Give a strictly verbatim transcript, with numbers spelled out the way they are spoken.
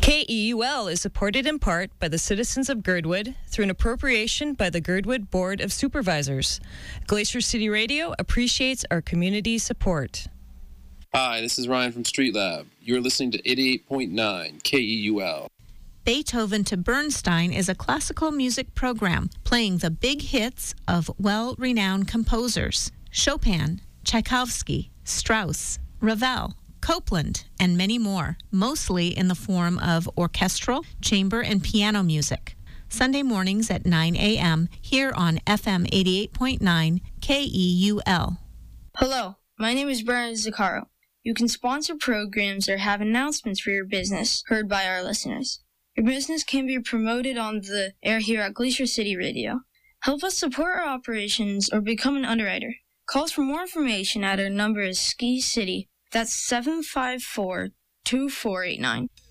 K E U L is supported in part by the citizens of Girdwood through an appropriation by the Girdwood Board of Supervisors. Glacier City Radio appreciates our community support. Hi, this is Ryan from Street Lab. You're listening to eighty-eight point nine K E U L. Beethoven to Bernstein is a classical music program playing the big hits of well-renowned composers: Chopin, Tchaikovsky, Strauss, Ravel, Copland, and many more, mostly in the form of orchestral, chamber, and piano music. Sunday mornings at nine a.m. here on F M eighty-eight point nine K E U L. Hello, my name is Brian Zaccaro. You can sponsor programs or have announcements for your business heard by our listeners. Your business can be promoted on the air here at Glacier City Radio. Help us support our operations or become an underwriter. Call us for more information at our number is Ski City. That's seven five four, two four eight nine.